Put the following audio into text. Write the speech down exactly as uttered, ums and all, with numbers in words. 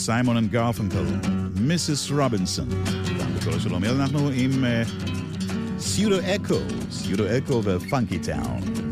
סיימון אנד גרפנקל, מיסיס רובינסון, גם בקולו שלו. מיד אנחנו עם סיודו אקו, סיודו אקו ופונקי טאון.